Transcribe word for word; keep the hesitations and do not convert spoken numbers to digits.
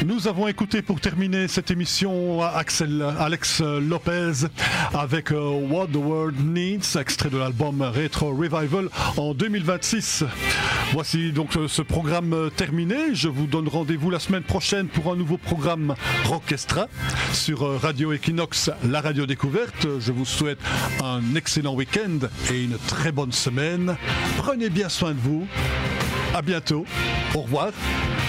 Nous avons écouté pour terminer cette émission Axel, Alex Lopez avec What the World Needs, extrait de l'album Retro Revival en deux mille vingt-six. Voici donc ce programme terminé. Je vous donne rendez-vous la semaine prochaine pour un nouveau programme Rockestra sur Radio Equinox, la radio découverte. Je vous souhaite un excellent week-end et une très bonne semaine. Prenez bien soin de vous. À bientôt. Au revoir.